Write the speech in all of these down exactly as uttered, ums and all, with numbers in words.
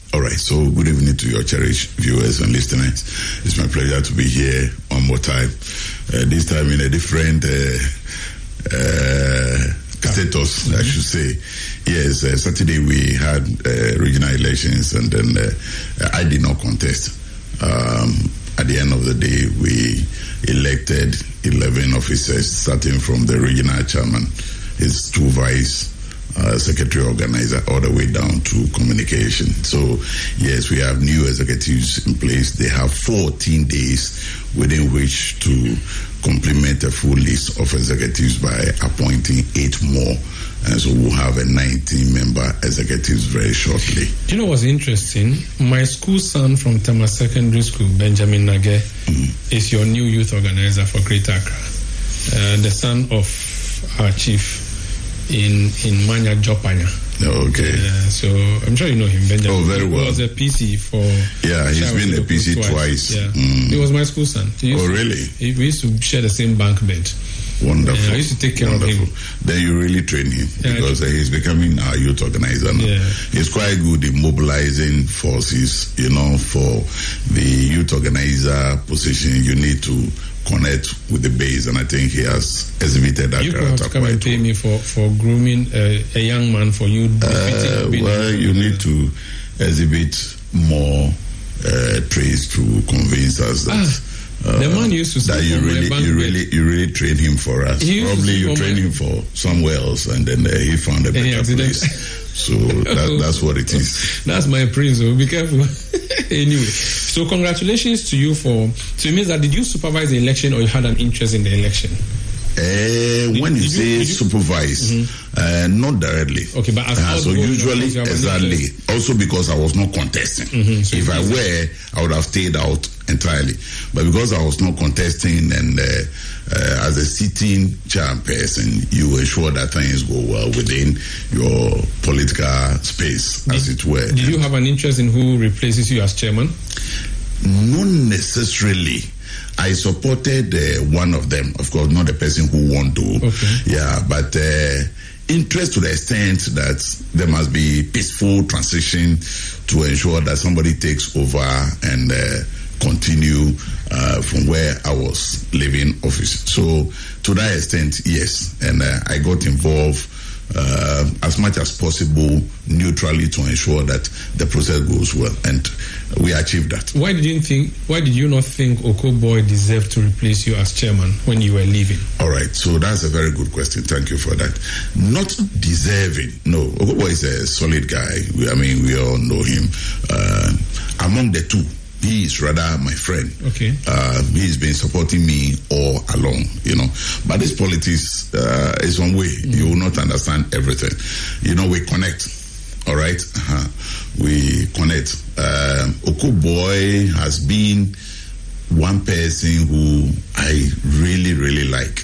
All right, so good evening to your cherished viewers and listeners. It's my pleasure to be here one more time. Uh, this time in a different uh, uh, status, mm-hmm. I should say. Yes, uh, Saturday we had uh, regional elections, and then uh, I did not contest. Um, at the end of the day, we elected eleven officers, starting from the regional chairman, his two vice Uh, secretary organizer, all the way down to communication. So yes, we have new executives in place. They have fourteen days within which to complement a full list of executives by appointing eight more. And so we'll have a nineteen member executives very shortly. You know what's interesting? My school son from Tama Secondary School, Benjamin Nage, mm-hmm. is your new youth organizer for Greater Accra. Uh, the son of our chief in in Manya Jopanya. Okay. Uh, so I'm sure you know him, Benjamin. Oh, very well. He was a P C for... Yeah, he's been a P C twice. twice. Yeah. Mm. He was my school son. Oh, really? To, we used to share the same bunk bed. Wonderful. Uh, I used to take care Wonderful. of him. Then you really train him, yeah, because uh, he's becoming our youth organizer now. Yeah. He's quite good in mobilizing forces, you know, for the youth organizer position. You need to connect with the base, and I think he has exhibited that you character. You have to come and pay me for, for grooming uh, a young man for you. Uh, well, you need to exhibit more uh, traits to convince us that... Ah. Uh, the man used to that you really, you really, you really train him for us. Probably you train him for somewhere else, and then uh, he found a better place. So that, that's what it is. That's my prince. So be careful. Anyway, so congratulations to you for. So it means that did you supervise the election, or you had an interest in the election? Uh, when you did say you, you, supervise, mm-hmm. uh, not directly. Okay, but as uh, so usually, exactly. Also because I was not contesting. Mm-hmm. So if I were, I would have stayed out entirely. But because I was not contesting, and uh, uh, as a sitting chairperson, you ensure that things go well within your political space, did, as it were. Did and you have an interest in who replaces you as chairman? Not necessarily. I supported uh, one of them, of course, not the person who won to. Okay. Yeah, but uh, interest to the extent that there must be peaceful transition to ensure that somebody takes over and uh, continue uh, from where I was leaving office. So to that extent, yes, and uh, I got involved uh, as much as possible neutrally to ensure that the process goes well, and we achieved that. Why did you think? Why did you not think Okoboy deserved to replace you as chairman when you were leaving? All right, so that's a very good question. Thank you for that. Not deserving. No, Okoboy is a solid guy. We, I mean, we all know him. Uh, among the two, he is rather my friend. Okay. Uh, he's been supporting me all along, you know. But this politics uh, is one way. Mm-hmm. You will not understand everything. You know, we connect. All right. Uh-huh. We connect. Uh, Okoboy has been one person who I really, really like.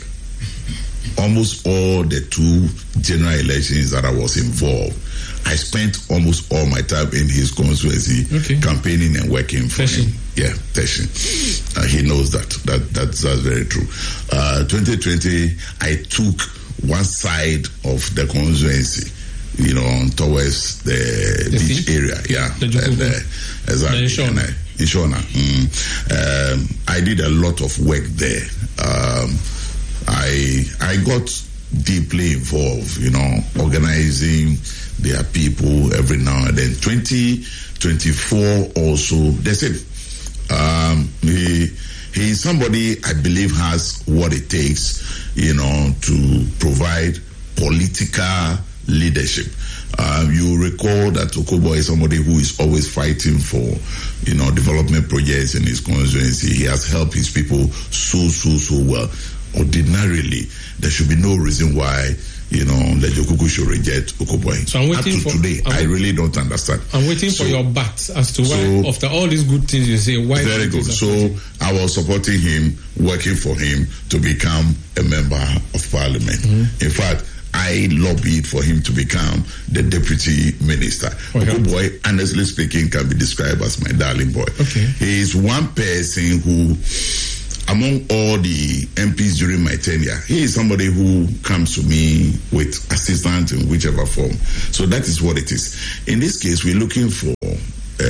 Almost all the two general elections that I was involved, I spent almost all my time in his constituency, okay, campaigning and working for Teshin. him. Yeah, Teshin. Uh, he knows that. That that's, that's very true. Uh, twenty twenty, I took one side of the constituency, you know, towards the, the beach sea? area. Yeah, the and, uh, exactly. The Ishona. And, uh, Ishona. Mm. Um, I did a lot of work there. Um, I I got deeply involved, you know, organizing their people every now and then. twenty twenty-four also, the same. Um, he, he's somebody I believe has what it takes, you know, to provide political leadership. Uh, you recall that Okoboy is somebody who is always fighting for, you know, development projects in his constituency. He has helped his people so, so, so well. Ordinarily, there should be no reason why, you know, the Jokuku should reject Okoboy. So I'm waiting Up to for, today, I'm, I really don't understand. I'm waiting so, for your bat as to why, so, after all these good things you say, why... Very good. So I was supporting him, working for him to become a member of parliament. Mm-hmm. In fact, I lobbied for him to become the deputy minister. Okay. Okoboy, honestly speaking, can be described as my darling boy. Okay. He is one person who, among all the M Ps during my tenure, he is somebody who comes to me with assistance in whichever form. So that is what it is. In this case, we're looking for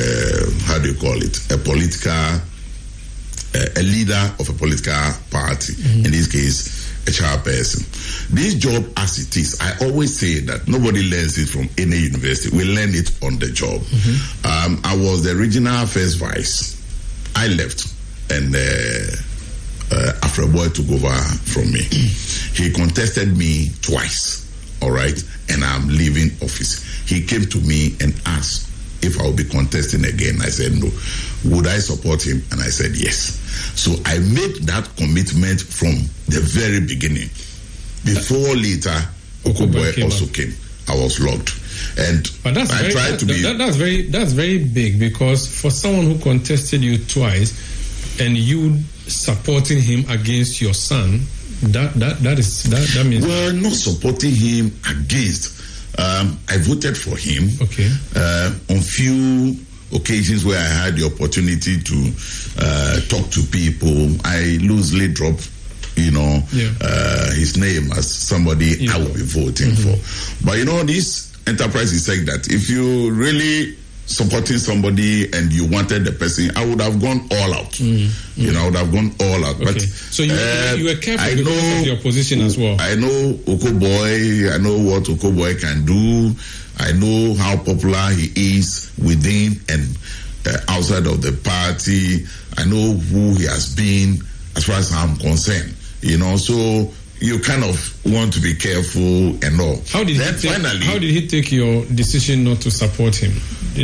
do you call it, a political, uh, a leader of a political party, mm-hmm. in this case, a chairperson. This job as it is, I always say that nobody learns it from any university. We learn it on the job. Mm-hmm. Um, I was the regional first vice. I left, and uh, uh, Afreboy took over from me. He contested me twice, all right, and I'm leaving office. He came to me and asked if I would be contesting again. I said no. Would I support him? And I said yes. So I made that commitment from the very beginning. Before later, Okoboy also came. I was locked. And but that's I very, tried that, to be... That, that's, very, that's very big, because for someone who contested you twice and you supporting him against your son, that that that is that, that means... Well, not supporting him against. Um, I voted for him. Okay. Uh, on few occasions where I had the opportunity to uh, talk to people, I loosely dropped, you know, yeah. uh, his name as somebody yeah. I will be voting mm-hmm. for. But you know, this enterprise is saying that if you really supporting somebody and you wanted the person, I would have gone all out. Mm-hmm. You know, I would have gone all out. Okay. But so you, uh, you were careful I because know, of your position as well. I know Okoboy. I know what Okoboy can do. I know how popular he is within and uh, outside of the party. I know who he has been as far as I'm concerned. You know, so you kind of want to be careful and all. How did then he take, finally, how did he take your decision not to support him?